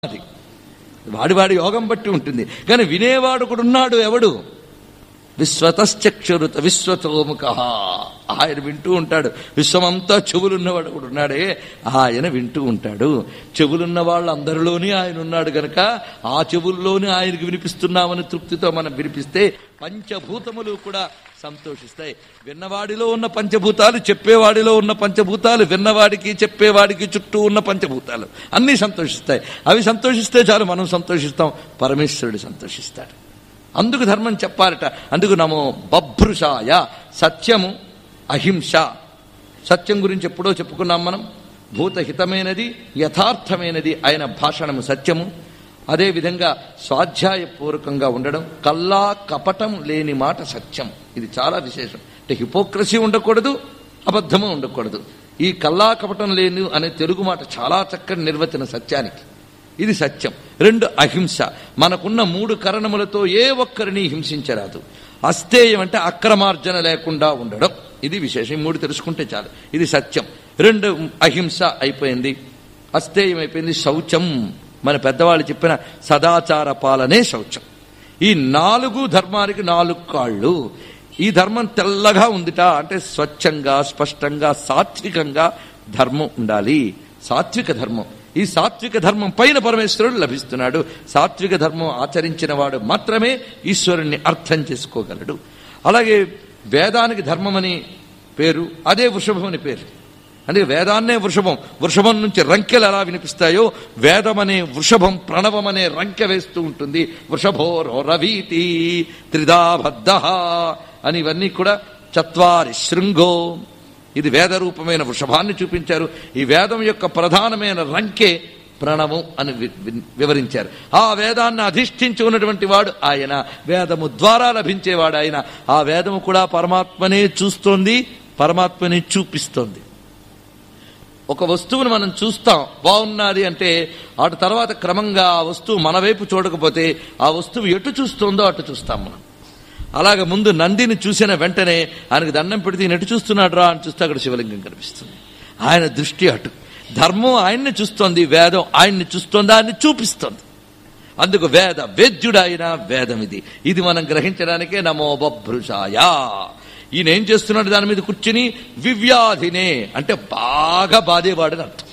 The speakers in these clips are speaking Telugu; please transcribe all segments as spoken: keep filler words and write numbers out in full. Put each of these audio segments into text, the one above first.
అది వాడి వాడి యోగం బట్టి ఉంటుంది. కానీ వినేవాడు కూడా ఉన్నాడు. ఎవడు? విశ్వతశ్చక్షురుత విశ్వతోముఖ, ఆయన వింటూ ఉంటాడు. విశ్వమంతా చెవులున్నవాడు కూడా ఉన్నాడే, ఆయన వింటూ ఉంటాడు. చెవులున్న వాళ్ళు అందరిలోనే ఆయన ఉన్నాడు గనక ఆ చెవుల్లోనే ఆయనకు వినిపిస్తున్నామని తృప్తితో మనం వినిపిస్తే పంచభూతములు కూడా సంతోషిస్తాయి. విన్నవాడిలో ఉన్న పంచభూతాలు, చెప్పేవాడిలో ఉన్న పంచభూతాలు, విన్నవాడికి చెప్పేవాడికి చుట్టూ ఉన్న పంచభూతాలు అన్నీ సంతోషిస్తాయి. అవి సంతోషిస్తే చాలు, మనం సంతోషిస్తాం, పరమేశ్వరుడు సంతోషిస్తాడు. అందుకు ధర్మం చెప్పాలట. అందుకు నమో బభ్రుషాయ. సత్యము అహింస. సత్యం గురించి ఎప్పుడో చెప్పుకున్నాం మనం. భూతహితమైనది యథార్థమైనది ఆయన భాషణము సత్యము. అదేవిధంగా స్వాధ్యాయపూర్వకంగా ఉండడం, కల్లా కపటం లేని మాట సత్యం. ఇది చాలా విశేషం. అంటే హిపోక్రసీ ఉండకూడదు, అబద్ధము ఉండకూడదు. ఈ కల్లా కపటం లేని అనే తెలుగు మాట చాలా చక్కని నిర్వచన సత్యానికి. ఇది సత్యం. రెండు అహింస. మనకున్న మూడు కరణములతో ఏ ఒక్కరిని హింసించరాదు. అస్థేయం అంటే అక్రమార్జన లేకుండా ఉండడం. ఇది విశేషం. మూడు తెలుసుకుంటే చాలు. ఇది సత్యం. రెండు అహింస అయిపోయింది, అస్థేయం అయిపోయింది. శౌచం, మన పెద్దవాళ్ళు చెప్పిన సదాచార పాలనే శౌచం. ఈ నాలుగు ధర్మానికి నాలుగు కాళ్ళు. ఈ ధర్మం తెల్లగా ఉందిట అంటే స్వచ్ఛంగా, స్పష్టంగా, సాత్వికంగా ధర్మం ఉండాలి. సాత్విక ధర్మం. ఈ సాత్విక ధర్మం పైన పరమేశ్వరుడు లభిస్తున్నాడు. సాత్విక ధర్మం ఆచరించిన వాడు మాత్రమే ఈశ్వరుణ్ణి అర్థం చేసుకోగలడు. అలాగే వేదానికి ధర్మం అని పేరు, అదే వృషభం అని పేరు. అందుకే వేదాన్నే వృషభం. వృషభం నుంచి రంకెలు ఎలా వినిపిస్తాయో వేదం అనే వృషభం ప్రణవం అనే రంకె వేస్తూ ఉంటుంది. వృషభో రవీతి త్రిదాబద్ధ అని ఇవన్నీ కూడా చత్వారి శృంగో. ఇది వేద రూపమైన వృషభాన్ని చూపించారు. ఈ వేదం యొక్క ప్రధానమైన రంకె ప్రణవం అని వివరించారు. ఆ వేదాన్ని అధిష్ఠించి ఉన్నటువంటి వాడు ఆయన. వేదము ద్వారా లభించేవాడు ఆయన. ఆ వేదము కూడా పరమాత్మనే చూస్తోంది, పరమాత్మనే చూపిస్తోంది. ఒక వస్తువును మనం చూస్తాం, బాగున్నది అంటే అటు తర్వాత క్రమంగా ఆ వస్తువు మన వైపు చూడకపోతే ఆ వస్తువు ఎటు చూస్తుందో అటు చూస్తాం మనం. అలాగే ముందు నందిని చూసిన వెంటనే ఆయనకు దండం పెడితే ఈయన ఎటు చూస్తున్నాడు రా అని చూస్తే అక్కడ శివలింగం కనిపిస్తుంది. ఆయన దృష్టి అటు. ధర్మం ఆయన్ని చూస్తోంది, వేదం ఆయన్ని చూస్తోంది, ఆయన్ని చూపిస్తోంది. అందుకు వేద వేద్యుడైన వేదం ఇది. ఇది మనం గ్రహించడానికే నమో బభ్రుషాయ. ఈయన ఏం చేస్తున్నాడు? దాని మీద కూర్చుని వివ్యాధినే అంటే బాగా బాధేవాడని అర్థం.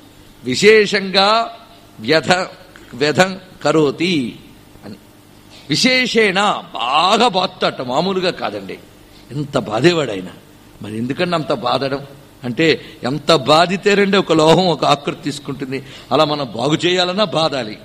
విశేషంగా వ్యధ వ్యధం కరోతి అని. విశేషేణ బాగా బాధట, మామూలుగా కాదండి. ఎంత బాధేవాడైనా. మరి ఎందుకన్నా అంత బాధడం అంటే ఎంత బాధితే రండి ఒక లోహం ఒక ఆకృతి తీసుకుంటుంది. అలా మనం బాగు చేయాలన్నా బాధాలి.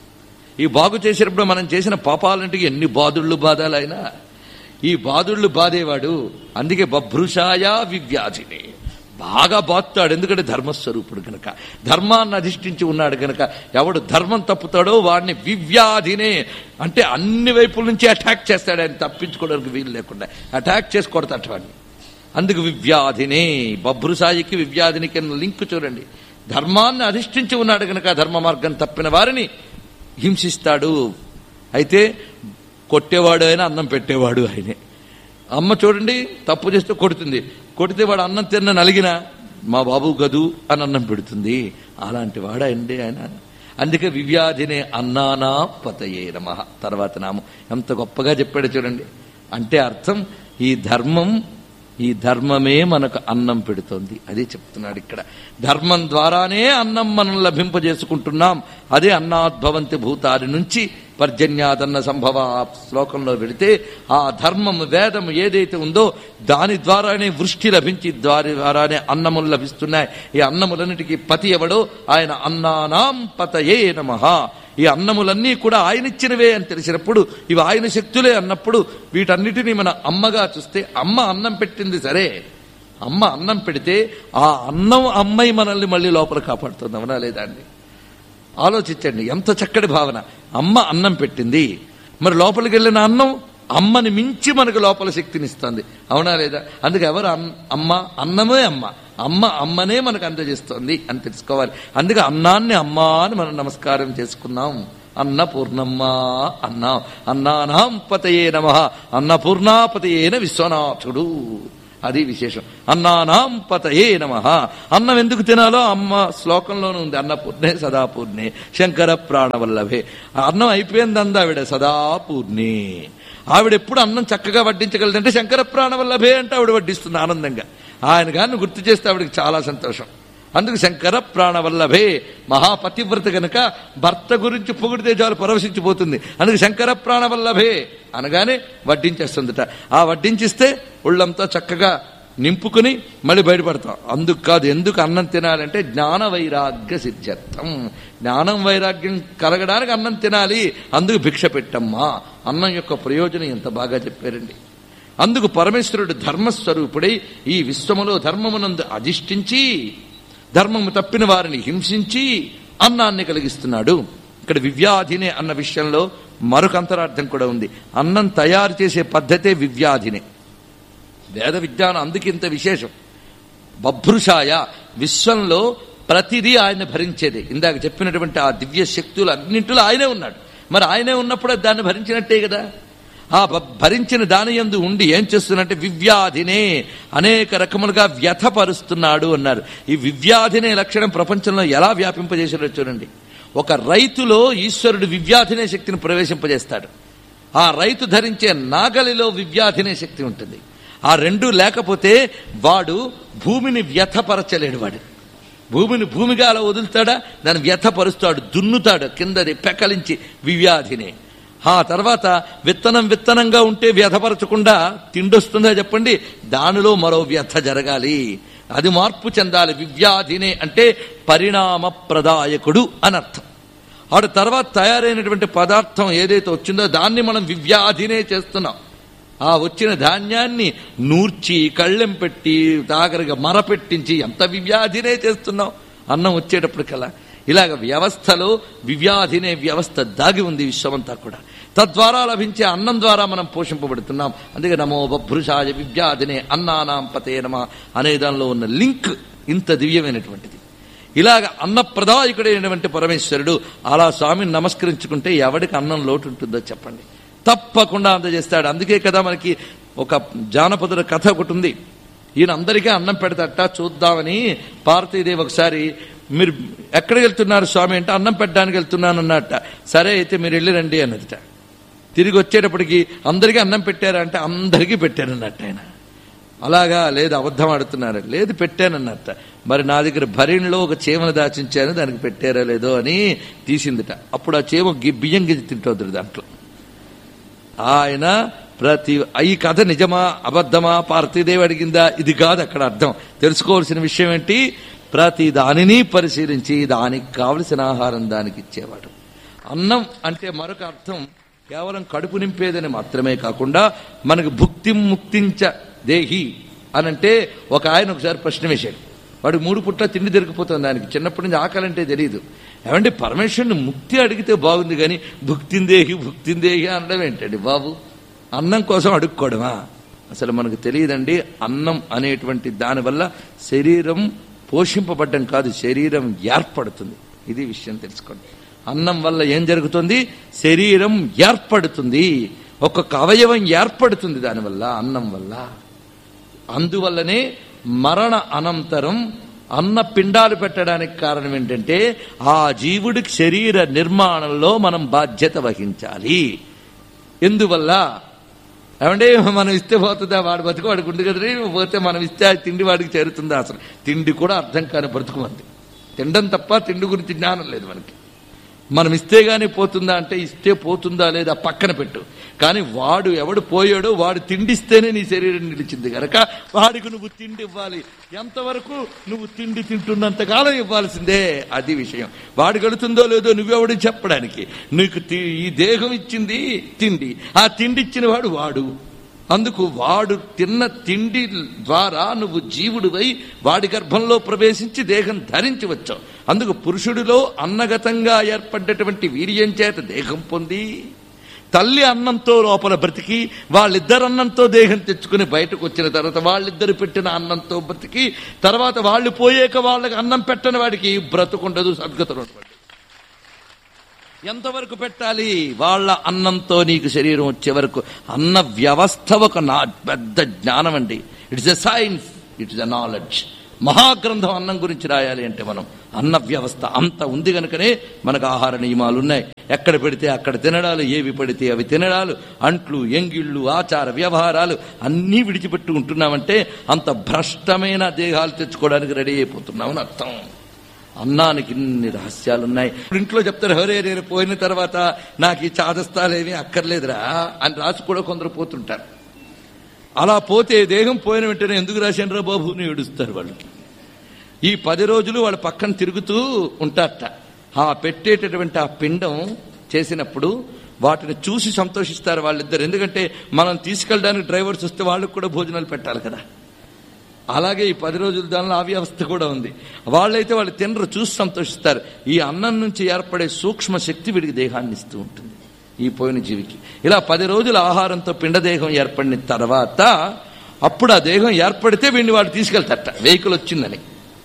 ఈ బాగు చేసేటప్పుడు మనం చేసిన పాపాలంటే ఎన్ని బాధుళ్ళు బాధాలి ఆయన. ఈ బాధుళ్ళు బాధేవాడు. అందుకే బభ్రుషాయ వివ్యాధిని. బాగా బాధతాడు. ఎందుకంటే ధర్మస్వరూపుడు గనక, ధర్మాన్ని అధిష్ఠించి ఉన్నాడు గనక. ఎవడు ధర్మం తప్పుతాడో వాడిని వివ్యాధినే అంటే అన్ని వైపుల నుంచి అటాక్ చేస్తాడు. ఆయన తప్పించుకోవడానికి వీలు లేకుండా అటాక్ చేసి కొడతాడు వాడిని. అందుకు వివ్యాధినే. బభ్రుసాయికి వివ్యాధినికి లింక్ చూడండి. ధర్మాన్ని అధిష్ఠించి ఉన్నాడు గనక ధర్మ మార్గం తప్పిన వారిని హింసిస్తాడు. అయితే కొట్టేవాడు అయినా అన్నం పెట్టేవాడు ఆయనే. అమ్మ చూడండి తప్పు చేస్తే కొడుతుంది. కొడితే వాడు అన్నం తిన్న నలిగినా మా బాబు గదు అని అన్నం పెడుతుంది. అలాంటి వాడు అండి ఆయన. అందుకే వివ్యాధినే అన్నానా పతయే నమః. తర్వాత నామం ఎంత గొప్పగా చెప్పాడు చూడండి. అంటే అర్థం ఈ ధర్మం, ఈ ధర్మమే మనకు అన్నం పెడుతోంది. అదే చెప్తున్నాడు ఇక్కడ. ధర్మం ద్వారానే అన్నం మనం లభింపజేసుకుంటున్నాం. అదే అన్నాద్భవంతి భూతాది నుంచి పర్జన్యాదన్న సంభవ శ్లోకంలో వెళితే ఆ ధర్మం వేదం ఏదైతే ఉందో దాని ద్వారానే వృష్టి లభించి దాని ద్వారానే అన్నములు లభిస్తున్నాయి. ఈ అన్నములన్నిటికీ పతి ఎవడో ఆయన అన్నానాం పతయే నమః. ఈ అన్నములన్నీ కూడా ఆయన ఇచ్చినవే అని తెలిసినప్పుడు, ఇవి ఆయన శక్తులే అన్నప్పుడు వీటన్నిటినీ మన అమ్మగా చూస్తే, అమ్మ అన్నం పెట్టింది సరే, అమ్మ అన్నం పెడితే ఆ అన్నం అమ్మాయి మనల్ని మళ్ళీ లోపల కాపాడుతుంది. అవునా లేదా అండి? ఆలోచించండి. ఎంత చక్కటి భావన. అమ్మ అన్నం పెట్టింది, మరి లోపలికి వెళ్ళిన అన్నం అమ్మని మించి మనకు లోపల శక్తినిస్తుంది. అవునా లేదా? అందుకే ఎవరు అమ్మ? అన్నమే అమ్మ. అమ్మ అమ్మనే మనకు అందజేస్తోంది అని తెలుసుకోవాలి. అందుకే అన్నాన్ని అమ్మ అని మనం నమస్కారం చేసుకున్నాం. అన్నపూర్ణమ్మ అన్నాం. అన్నానాం పతయే నమః. అన్నపూర్ణాపతయేన విశ్వనాథుడు అది విశేషం. అన్నానాం పతయే నమః. అన్నం ఎందుకు తినాలో అమ్మ శ్లోకంలోనే ఉంది. అన్నపూర్ణే సదాపూర్ణే శంకర ప్రాణవల్లభే. అన్నం అయిపోయింది అంది ఆవిడ, సదాపూర్ణే. ఆవిడ ఎప్పుడు అన్నం చక్కగా వడ్డించగలదంటే శంకర ప్రాణవల్లభే అంటే ఆవిడ వడ్డిస్తుంది ఆనందంగా. ఆయన గారిని గుర్తు చేస్తే ఆవిడకి చాలా సంతోషం. అందుకు శంకర ప్రాణవల్లభే. మహాపతివ్రత గనక భర్త గురించి పొగిడితే చాలు పరవశించిపోతుంది. అందుకు శంకర ప్రాణవల్లభే అనగానే వడ్డించేస్తుందట. ఆ వడ్డించిస్తే ఒళ్ళంతా చక్కగా నింపుకుని మళ్ళీ బయటపడతాం. అందుకు కాదు, ఎందుకు అన్నం తినాలంటే జ్ఞాన వైరాగ్య సిద్ధ్యర్థం. జ్ఞానం వైరాగ్యం కలగడానికి అన్నం తినాలి. అందుకు భిక్ష పెట్టమ్మా. అన్నం యొక్క ప్రయోజనం ఎంత బాగా చెప్పారండి. అందుకు పరమేశ్వరుడు ధర్మస్వరూపుడై ఈ విశ్వములో ధర్మమునందు అధిష్ఠించి ధర్మము తప్పిన వారిని హింసించి అన్నాన్ని కలిగిస్తున్నాడు. ఇక్కడ వివ్యాధినే అన్న విషయంలో మరొక అంతరార్థం కూడా ఉంది. అన్నం తయారు చేసే పద్ధతే వివ్యాధినే. వేద విజ్ఞానం అందుకింత విశేషం. బభ్రుషాయ, విశ్వంలో ప్రతిదీ ఆయన భరించేది. ఇందాక చెప్పినటువంటి ఆ దివ్య శక్తులు అన్నింటిలో ఆయనే ఉన్నాడు. మరి ఆయనే ఉన్నప్పుడు దాన్ని భరించినట్టే కదా. ఆ భరించిన దాని యందు ఉండి ఏం చేస్తున్నట్టే వివ్యాధినే అనేక రకములుగా వ్యథపరుస్తున్నాడు అన్నారు. ఈ వివ్యాధినే లక్షణం ప్రపంచంలో ఎలా వ్యాపింపజేసారో చూడండి. ఒక రైతులో ఈశ్వరుడు వివ్యాధినే శక్తిని ప్రవేశింపజేస్తాడు. ఆ రైతు ధరించే నాగలిలో వివ్యాధినే శక్తి ఉంటుంది. ఆ రెండు లేకపోతే వాడు భూమిని వ్యథపరచలేడు. వాడు భూమిని భూమిగా అలా వదులుతాడా, దాన్ని వ్యథపరుస్తాడు, దున్నుతాడు, కిందది పెకలించి వివ్యాధినే. ఆ తర్వాత విత్తనం విత్తనంగా ఉంటే వ్యథపరచకుండా తిండొస్తుందా చెప్పండి, దానిలో మరో వ్యథ జరగాలి, అది మార్పు చెందాలి. వివ్యాధినే అంటే పరిణామ ప్రదాయకుడు అని అర్థం. ఆడు తర్వాత తయారైనటువంటి పదార్థం ఏదైతే వచ్చిందో దాన్ని మనం వివ్యాధినే చేస్తున్నాం. ఆ వచ్చిన ధాన్యాన్ని నూర్చి కళ్ళెం పెట్టి తాగరగా మరపెట్టించి ఎంత వివ్యాధినే చేస్తున్నాం అన్నం వచ్చేటప్పటికల్లా. ఇలాగ వ్యవస్థలో వివ్యాధినే వ్యవస్థ దాగి ఉంది విశ్వమంతా కూడా. తద్వారా లభించే అన్నం ద్వారా మనం పోషింపబడుతున్నాం. అందుకే నమో బభ్రుషాయ వివ్యాధినే అన్నానాం పతే నమః అనే దానిలో ఉన్న లింక్ ఇంత దివ్యమైనటువంటిది. ఇలాగ అన్నప్రదాయకుడైనటువంటి పరమేశ్వరుడు అలా స్వామిని నమస్కరించుకుంటే ఎవడికి అన్నం లోటు ఉంటుందో చెప్పండి, తప్పకుండా అందజేస్తాడు. అందుకే కదా మనకి ఒక జానపదుల కథ ఒకటి ఉంది. ఈయన అందరికీ అన్నం పెడతట చూద్దామని పార్వతీదేవి ఒకసారి మీరు ఎక్కడికి వెళ్తున్నారు స్వామి అంటే అన్నం పెట్టడానికి వెళ్తున్నాను అన్నట్ట. సరే అయితే మీరు వెళ్ళి రండి అన్నదిట. తిరిగి వచ్చేటప్పటికి అందరికీ అన్నం పెట్టారా అంటే అందరికీ పెట్టారన్నట్ట. ఆయన అలాగా లేదు అబద్ధం ఆడుతున్నారు, లేదు పెట్టానన్నట్ట. మరి నా దగ్గర భరిణిలో ఒక చీమను దాచించాను, దానికి పెట్టారా లేదో అని తీసిందిట. అప్పుడు ఆ చీమ బియ్యం గిజ్జి తింటుంది దాంట్లో. ఆయన ప్రతి ఈ కథ నిజమా అబద్ధమా పార్వతీదేవి అడిగిందా ఇది కాదు అక్కడ అర్థం. తెలుసుకోవాల్సిన విషయం ఏంటి, ప్రతి దానిని పరిశీలించి దానికి కావలసిన ఆహారం దానికి ఇచ్చేవాడు. అన్నం అంటే మరొక అర్థం కేవలం కడుపు నింపేదని మాత్రమే కాకుండా మనకు భుక్తి ముక్తించ దేహి అనంటే ఒక ఆయన ఒకసారి ప్రశ్న వేశాడు. వాడు మూడు పుట్ల తిండి దొరికిపోతుంది, దానికి చిన్నప్పటి నుంచి ఆకలి అంటే తెలియదు. ఏమంటే పరమేశ్వరుని ముక్తి అడిగితే బాగుంది కానీ భుక్తిందేహి భుక్తిందేహి అనడం ఏంటండి బాబు, అన్నం కోసం అడుక్కోవడమా? అసలు మనకు తెలియదండి. అన్నం అనేటువంటి దానివల్ల శరీరం పోషింపబడ్డం కాదు, శరీరం ఏర్పడుతుంది. ఇది విషయం తెలుసుకోండి. అన్నం వల్ల ఏం జరుగుతుంది, శరీరం ఏర్పడుతుంది, ఒక్కొక్క అవయవం ఏర్పడుతుంది దానివల్ల, అన్నం వల్ల. అందువల్లనే మరణ అనంతరం అన్న పిండాలు పెట్టడానికి కారణం ఏంటంటే ఆ జీవుడికి శరీర నిర్మాణంలో మనం బాధ్యత వహించాలి. ఎందువల్ల ఏమంటే మనం ఇస్తే పోతుందా, వాడు బతుకు వాడికి ఉంది కదా, పోతే మనం ఇస్తే ఆ తిండి వాడికి చేరుతుందా? అసలు తిండి కూడా అర్థం కాని బ్రతుకు మంది. తినడం తప్ప తిండి గురించి జ్ఞానం లేదు మనకి. మనం ఇస్తే గానీ పోతుందా అంటే ఇస్తే పోతుందా లేదా పక్కన పెట్టు, కానీ వాడు ఎవడు పోయాడో వాడు తిండిస్తేనే నీ శరీరం నిలిచింది కనుక వాడికి నువ్వు తిండి ఇవ్వాలి. ఎంతవరకు నువ్వు తిండి తింటున్నంతకాలం ఇవ్వాల్సిందే, అది విషయం. వాడు గడుతుందో లేదో నువ్వెవడు చెప్పడానికి. నీకు ఈ దేహం ఇచ్చింది తిండి, ఆ తిండి ఇచ్చిన వాడు వాడు. అందుకు వాడు తిన్న తిండి ద్వారా నువ్వు జీవుడివై వాడి గర్భంలో ప్రవేశించి దేహం ధరించి వచ్చావు. అందుకు పురుషుడిలో అన్నగతంగా ఏర్పడ్డటువంటి వీర్యం చేత దేహం పొంది తల్లి అన్నంతో లోపల బ్రతికి వాళ్ళిద్దరు అన్నంతో దేహం తెచ్చుకుని బయటకు వచ్చిన తర్వాత వాళ్ళిద్దరు పెట్టిన అన్నంతో బ్రతికి తర్వాత వాళ్ళు పోయాక వాళ్ళకి అన్నం పెట్టని వాడికి బ్రతుకుండదు, సద్గతులు. ఎంతవరకు పెట్టాలి? వాళ్ళ అన్నంతో నీకు శరీరం వచ్చే వరకు. అన్న వ్యవస్థ ఒక నా పెద్ద జ్ఞానం అండి. It's a science, it's a knowledge. మహాగ్రంథం అన్నం గురించి రాయాలి అంటే మనం అన్న వ్యవస్థ అంత ఉంది కనుకనే మనకు ఆహార నియమాలు ఉన్నాయి. ఎక్కడ పెడితే అక్కడ తినడాలు, ఏవి పడితే అవి తినడాలు, అంట్లు ఎంగిళ్ళు ఆచార వ్యవహారాలు అన్నీ విడిచిపెట్టు ఉంటున్నామంటే అంత భ్రష్టమైన దేహాలు తెచ్చుకోవడానికి రెడీ అయిపోతున్నామని అర్థం. అన్నానికి ఇన్ని రహస్యాలున్నాయి. ఇంట్లో చెప్తారు, హరే నేను పోయిన తర్వాత నాకు ఈ చాదస్తాలేమీ అక్కర్లేదురా అని రాసి కూడా కొందరు పోతుంటారు. అలా పోతే దేహం పోయిన వెంటనే ఎందుకు రాశాను రా బాబు అని ఏడుస్తారు వాళ్ళు. ఈ పది రోజులు వాళ్ళ పక్కన తిరుగుతూ ఉంటారట. ఆ పెట్టేటటువంటి ఆ పిండం చేసినప్పుడు వాటిని చూసి సంతోషిస్తారు వాళ్ళిద్దరు. ఎందుకంటే మనం తీసుకెళ్ళడానికి డ్రైవర్స్ వస్తే వాళ్ళకు కూడా భోజనాలు పెట్టాలి కదా. అలాగే ఈ పది రోజుల దానిలో ఆ వ్యవస్థ కూడా ఉంది. వాళ్ళైతే వాళ్ళు తినరు, చూసి సంతోషిస్తారు. ఈ అన్నం నుంచి ఏర్పడే సూక్ష్మ శక్తి వీడికి దేహాన్ని ఇస్తూ ఉంటుంది ఈ పోయిన జీవికి. ఇలా పది రోజుల ఆహారంతో పిండదేహం ఏర్పడిన తర్వాత అప్పుడు ఆ దేహం ఏర్పడితే వీడిని వాడు తీసుకెళ్తారట వెహికల్ వచ్చిందని.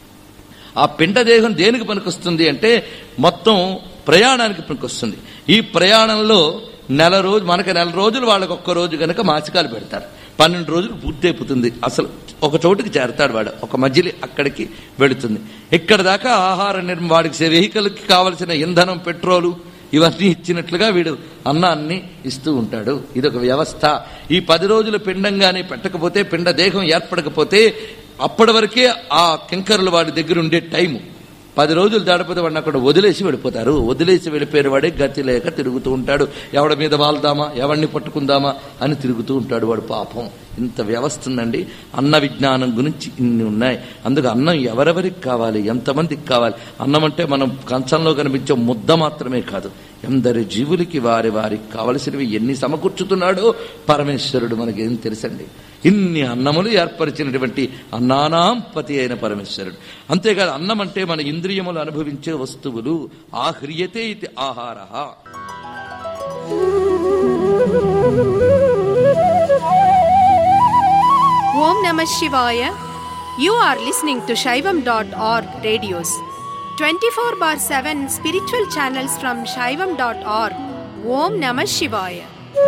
ఆ పిండదేహం దేనికి పనికొస్తుంది అంటే మొత్తం ప్రయాణానికి పనికొస్తుంది. ఈ ప్రయాణంలో నెల రోజు మనకి నెల రోజులు వాళ్ళకి ఒక్క రోజు కనుక మాసికాలు పెడతారు. పన్నెండు రోజులు పూర్తయిపోతుంది. అసలు ఒక చోటుకి చేరతాడు వాడు, ఒక మధ్యలో అక్కడికి వెళుతుంది. ఇక్కడ దాకా ఆహార నిర్మ వాడికి వెహికల్కి కావలసిన ఇంధనం పెట్రోలు ఇవన్నీ ఇచ్చినట్లుగా వీడు అన్నాన్ని ఇస్తూ ఉంటాడు. ఇదొక వ్యవస్థ. ఈ పది రోజులు పిండంగానే పెట్టకపోతే, పిండ దేహం ఏర్పడకపోతే అప్పటి వరకే ఆ కింకరులు వాడి దగ్గర ఉండే టైము. పది రోజులు దాడిపోతే వాడిని అక్కడ వదిలేసి వెళ్ళిపోతారు. వదిలేసి వెళ్ళిపోయిన వాడే గతి లేక తిరుగుతూ ఉంటాడు. ఎవడి మీద వాళ్దామా, ఎవడిని పట్టుకుందామా అని తిరుగుతూ ఉంటాడు వాడు. పాపం ఇంత వ్యవస్థ ఉందండి. అన్న విజ్ఞానం గురించి ఇన్ని ఉన్నాయి. అందుకు అన్నం ఎవరెవరికి కావాలి, ఎంతమందికి కావాలి. అన్నం అంటే మనం కంచంలో కనిపించే ముద్ద మాత్రమే కాదు, ఎందరి జీవులకి వారి వారికి కావలసినవి ఎన్ని సమకూర్చుతున్నాడో పరమేశ్వరుడు మనకేం తెలుసండి. ఇన్ని అన్నములు ఏర్పరిచినటువంటి అన్నానాం పతి అయిన పరమేశ్వరుడు. అంతేకాదు అన్నం అంటే మన ఇంద్రియములు అనుభవించే వస్తువులు. ఆహ్రియతే ఇది ఆహార. ఓం నమః శివాయ. You are listening to Shaivam dot org radios. twenty-four bar seven spiritual channels from shaivam dot org. Om Namah Shivaya.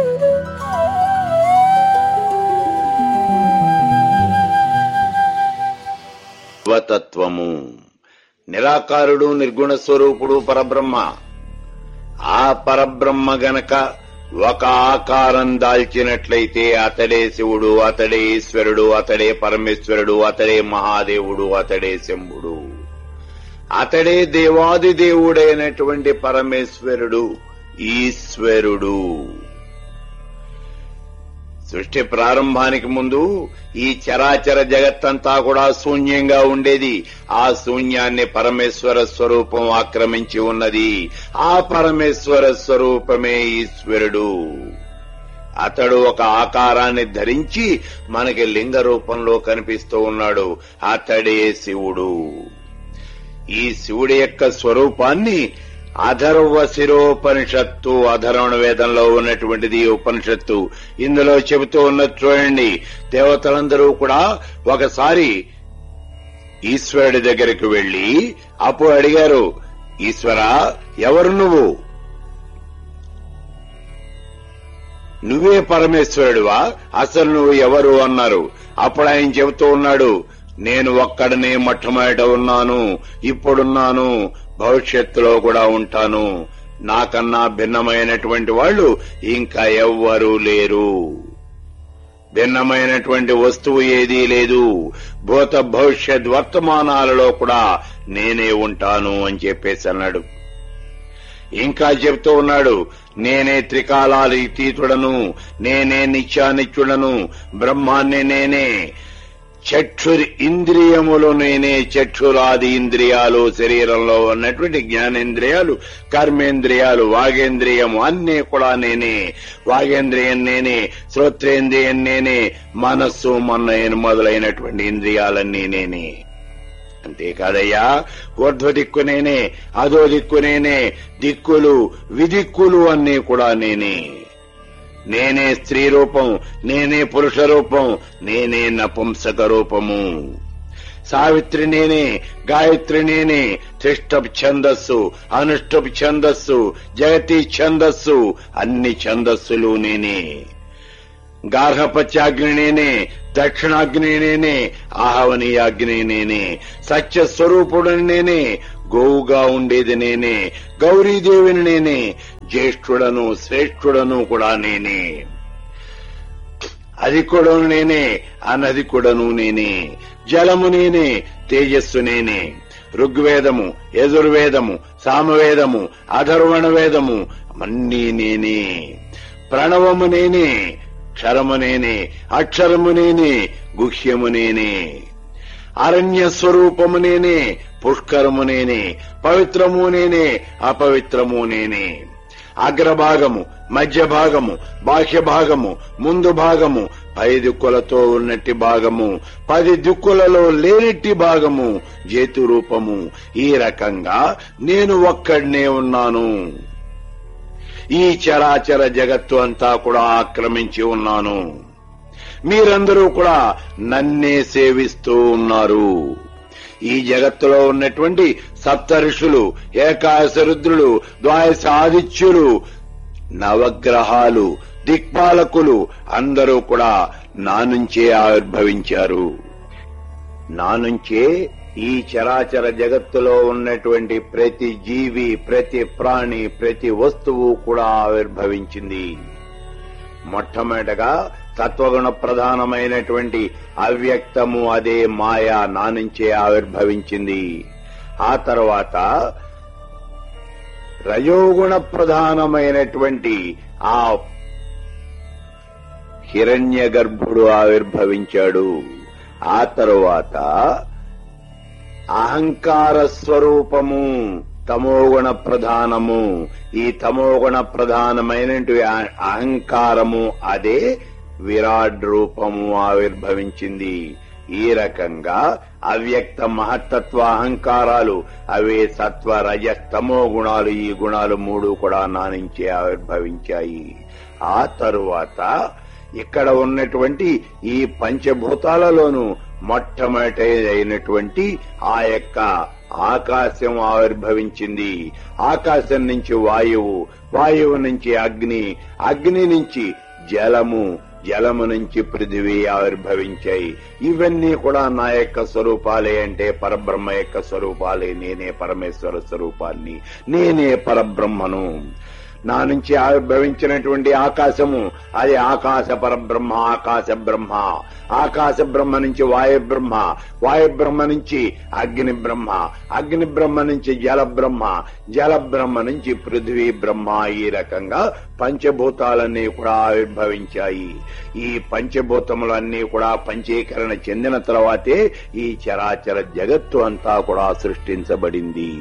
తత్వము నిరాకారుడు నిర్గుణ స్వరూపుడు పరబ్రహ్మ. ఆ పరబ్రహ్మ గనక ఒక ఆకారం దాల్చినట్లయితే అతడే శివుడు, అతడే ఈశ్వరుడు, అతడే పరమేశ్వరుడు, అతడే మహాదేవుడు, అతడే శంభుడు, అతడే దేవాది దేవుడైనటువంటి పరమేశ్వరుడు, ఈశ్వరుడు. సృష్టి ప్రారంభానికి ముందు ఈ చరాచర జగత్తంతా కూడా శూన్యంగా ఉండేది. ఆ శూన్యాన్ని పరమేశ్వర స్వరూపం ఆక్రమించి ఉన్నది. ఆ పరమేశ్వర స్వరూపమే ఈశ్వరుడు. అతడు ఒక ఆకారాన్ని ధరించి మనకి లింగ రూపంలో కనిపిస్తూ ఉన్నాడు. అతడే శివుడు. ఈ శివుడి యొక్క స్వరూపాన్ని అధర్వ శిరోపనిషత్తు, అధర్వణ వేదంలో ఉన్నటువంటిది ఉపనిషత్తు. ఇందులో చెబుతూ ఉన్నది చూడండి. దేవతలందరూ కూడా ఒకసారి ఈశ్వరుడి దగ్గరికి వెళ్లి అప్పుడు అడిగారు, ఈశ్వర ఎవరు నువ్వు? నువ్వే పరమేశ్వరుడువా? అసలు నువ్వు ఎవరు అన్నారు. అప్పుడు ఆయన చెబుతూ ఉన్నాడు, నేను ఒక్కడనే మొట్టమొదట ఉన్నాను, ఇప్పుడున్నాను, భవిష్యత్తులో కూడా ఉంటాను. నాకన్నా భిన్నమైనటువంటి వాళ్ళు ఇంకా ఎవ్వరూ లేరు. భిన్నమైనటువంటి వస్తువు ఏదీ లేదు. భూత భవిష్యత్ వర్తమానాలలో కూడా నేనే ఉంటాను అని చెప్పేసి అన్నాడు. ఇంకా చెప్తూ ఉన్నాడు, నేనే త్రికాలాతీతుడను, నేనే నిత్యానిత్యుడను, బ్రహ్మాన్ని నేనే, చక్షురి ఇంద్రియములు నేనే, చక్షురాది ఇంద్రియాలు శరీరంలో ఉన్నటువంటి జ్ఞానేంద్రియాలు, కర్మేంద్రియాలు, వాగేంద్రియం అన్నీ కూడా నేనే. వాగేంద్రియం నేనే, శ్రోత్రేంద్రియం నేనే, మనస్సు మన్నయను మొదలైనటువంటి ఇంద్రియాలన్నీ నేనే. అంతేకాదయ్యా, ఊర్ధ్వ దిక్కు నేనే, అధో దిక్కు నేనే, దిక్కులు విదిక్కులు అన్నీ కూడా నేనే. నేనే స్త్రీ రూపం, నేనే పురుష రూపం, నేనే నపుంసక రూపము. సావిత్రి నేనే, గాయత్రి నేనే, త్రిష్టప్ ఛందస్సు, అనుష్టప్ ఛందస్సు, జగతి ఛందస్సు, అన్ని ఛందస్సులు నేనే. గార్హపత్యాగ్ని నేనే, దక్షిణాగ్ని నేనే, ఆహవనీయాగ్ని నేనే, సత్య స్వరూపుడని నేనే, గోవుగా ఉండేది నేనే, గౌరీదేవిని నేనే, జ్యేష్ఠుడను శ్రేష్ఠుడను కూడా నేనే, అధికుడను నేనే, అనధికుడను నేనే, జలము నేనే, తేజస్సు నేనే, ఋగ్వేదము, యజుర్వేదము, సామవేదము, అథర్వణ వేదము అన్నీ నేనే, ప్రణవము నేనే, క్షరము నేనే, అక్షరము నేనే, గుహ్యము నేనే, అరణ్య స్వరూపము నేనే, పుష్కరము నేనే, పవిత్రము నేనే, అపవిత్రము నేనే, అగ్రభాగము, మధ్య భాగము, బాహ్య భాగము, ముందు భాగము, పై దిక్కులతో ఉన్నట్టి భాగము, పది దిక్కులలో లేనిట్టి భాగము, జేతు రూపము. ఈ రకంగా నేను ఒక్కడినే ఉన్నాను. ఈ చరాచర జగత్తు అంతా కూడా ఆక్రమించి ఉన్నాను. మీరందరూ కూడా నన్నే సేవిస్తూ ఉన్నారు. ఈ జగత్తులో ఉన్నటువంటి సప్త ఋషులు, ఏకాదశ రుద్రులు, ద్వాదశ ఆదిత్యులు, నవగ్రహాలు, దిక్పాలకులు అందరూ కూడా నా నుంచే ఆవిర్భవించారు. నా నుంచే ఈ చరాచర జగత్తులో ఉన్నటువంటి ప్రతి జీవి, ప్రతి ప్రాణి, ప్రతి వస్తువు కూడా ఆవిర్భవించింది. మొట్టమొదటగా సత్వగుణ ప్రధానమైనటువంటి అవ్యక్తము, అదే మాయ నా నుంచే ఆవిర్భవించింది. ఆ తర్వాత రజోగుణ ప్రధానమైనటువంటి ఆ హిరణ్య గర్భుడు ఆవిర్భవించాడు. ఆ తరువాత అహంకార స్వరూపము తమోగుణ ప్రధానము. ఈ తమోగుణ ప్రధానమైనటువంటి అహంకారము అదే విరాట్ రూపము ఆవిర్భవించింది. ఈ రకంగా అవ్యక్త మహత్తత్వ అహంకారాలు, అవే సత్వ రజ తమో గుణాలు, ఈ గుణాలు మూడు కూడా నా నుంచే ఆవిర్భవించాయి. ఆ తరువాత ఇక్కడ ఉన్నటువంటి ఈ పంచభూతాలలోనూ మొట్టమొదటి అయినటువంటి ఆ యొక్క ఆకాశం ఆవిర్భవించింది. ఆకాశం నుంచి వాయువు, వాయువు నుంచి అగ్ని, అగ్ని నుంచి జలము, జలము నుంచి పృథివీ ఆవిర్భవించాయి. ఇవన్నీ కూడా నా యొక్క స్వరూపాలే. అంటే పరబ్రహ్మ యొక్క స్వరూపాలే. నేనే పరమేశ్వర స్వరూపాన్ని, నేనే పరబ్రహ్మను. నా నుంచి ఆవిర్భవించినటువంటి ఆకాశము అది ఆకాశ పరబ్రహ్మ, ఆకాశ బ్రహ్మ. ఆకాశ బ్రహ్మ నుంచి వాయుబ్రహ్మ, వాయుబ్రహ్మ నుంచి అగ్ని బ్రహ్మ, అగ్ని బ్రహ్మ నుంచి జల బ్రహ్మ, జల బ్రహ్మ నుంచి పృథ్వీ బ్రహ్మ. ఈ రకంగా పంచభూతాలన్నీ కూడా ఆవిర్భవించాయి. ఈ పంచభూతములన్నీ కూడా పంచీకరణ చెందిన తర్వాతే ఈ చరాచర జగత్తు అంతా కూడా సృష్టించబడింది.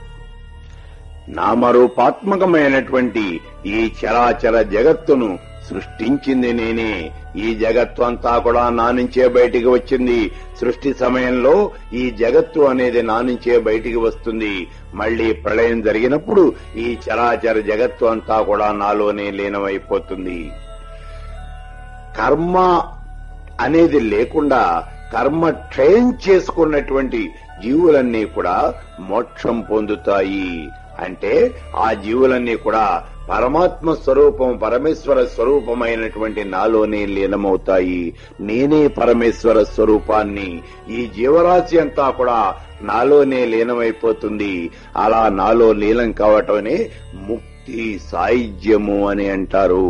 నామరూపాత్మకమైనటువంటి ఈ చరాచర జగత్తును సృష్టించింది నేనే. ఈ జగత్తు అంతా కూడా నా నుంచే బయటికి వచ్చింది. సృష్టి సమయంలో ఈ జగత్తు అనేది నా నుంచే బయటికి వస్తుంది. మళ్లీ ప్రళయం జరిగినప్పుడు ఈ చరాచర జగత్తు అంతా కూడా నాలోనే లీనమైపోతుంది. కర్మ అనేది లేకుండా కర్మ క్షయం చేసుకున్నటువంటి జీవులన్నీ కూడా మోక్షం పొందుతాయి. అంటే ఆ జీవులన్నీ కూడా పరమాత్మ స్వరూపం, పరమేశ్వర స్వరూపమైనటువంటి నాలోనే లీనమవుతాయి. నేనే పరమేశ్వర స్వరూపాన్ని. ఈ జీవరాశి అంతా కూడా నాలోనే లీనమైపోతుంది. అలా నాలో లీనం కావటమే ముక్తి, సాయుధ్యము అని అంటారు.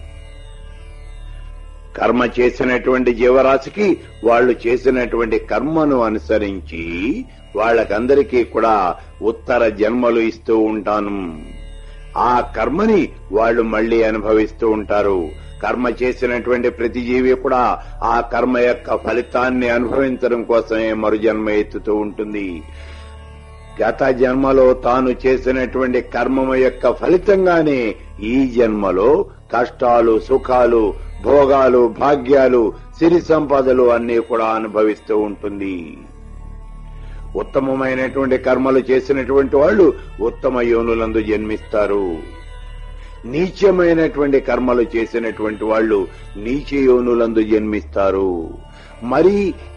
కర్మ చేసినటువంటి జీవరాశికి వాళ్లు చేసినటువంటి కర్మను అనుసరించి వాళ్ళకందరికీ కూడా ఉత్తర జన్మలు ఇస్తూ ఉంటాను. ఆ కర్మని వాళ్ళు మళ్లీ అనుభవిస్తూ ఉంటారు. కర్మ చేసినటువంటి ప్రతి జీవి కూడా ఆ కర్మ యొక్క ఫలితాన్ని అనుభవించడం కోసమే మరు జన్మ ఎత్తుతూ ఉంటుంది. గత జన్మలో తాను చేసినటువంటి కర్మము యొక్క ఫలితంగానే ఈ జన్మలో కష్టాలు, సుఖాలు, భోగాలు, భాగ్యాలు, సిరి సంపదలు అన్నీ కూడా అనుభవిస్తూ ఉంటుంది. ఉత్తమమైనటువంటి కర్మలు చేసినటువంటి వాళ్ళు ఉత్తమ యోనులందు జన్మిస్తారు. నీచమైనటువంటి కర్మలు చేసినటువంటి వాళ్ళు నీచ యోనులందు జన్మిస్తారు. మరి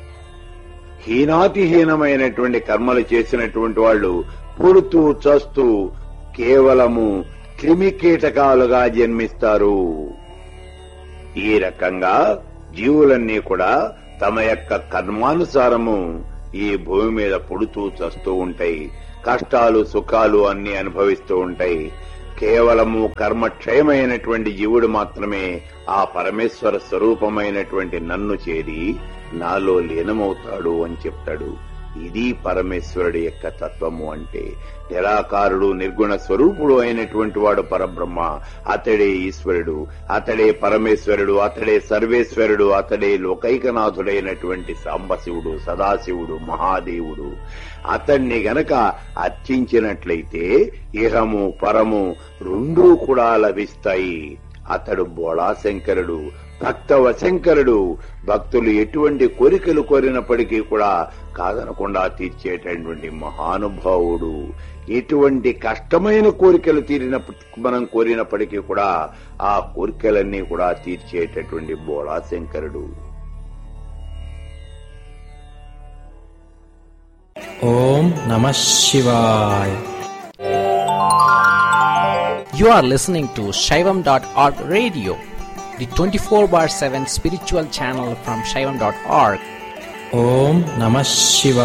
హీనాతిహీనమైనటువంటి కర్మలు చేసినటువంటి వాళ్ళు పుడుతూ చస్తూ కేవలము క్రిమి కీటకాలుగా జన్మిస్తారు. ఈ రకంగా జీవులన్నీ కూడా తమ యొక్క కర్మానుసారము ఈ భూమి మీద పుడుతూ చస్తూ ఉంటాయి. కష్టాలు సుఖాలు అన్ని అనుభవిస్తూ ఉంటాయి. కేవలము కర్మక్షయమైనటువంటి జీవుడు మాత్రమే ఆ పరమేశ్వర స్వరూపమైనటువంటి నన్ను చేరి నాలో లీనమవుతాడు అని చెప్తాడు. ఇది పరమేశ్వరుడి యొక్క తత్వము అంటే. నిరాకారుడు నిర్గుణ స్వరూపుడు అయినటువంటి వాడు పరబ్రహ్మ, అతడే ఈశ్వరుడు, అతడే పరమేశ్వరుడు, అతడే సర్వేశ్వరుడు, అతడే లోకైకనాథుడైనటువంటి సాంబశివుడు, సదాశివుడు, మహాదేవుడు. అతన్ని గనక అర్చించినట్లయితే ఇహము పరము రెండూ కూడా లభిస్తాయి. అతడు బోళాశంకరుడు, భక్తవశంకరుడు. భక్తులు ఎటువంటి కోరికలు కోరినప్పటికీ కూడా కాదనకుండా తీర్చేటటువంటి మహానుభావుడు. ఎటువంటి కష్టమైన కోరికలు తీరినప్పటికీ మనం కోరినప్పటికీ కూడా ఆ కోరికలన్నీ కూడా తీర్చేటటువంటి బోళాశంకరుడు. ఓం నమః శివాయ. You are listening to Shaivam dot org radio, the twenty-four bar seven spiritual channel from Shaivam dot org. Om Namah Shivaya.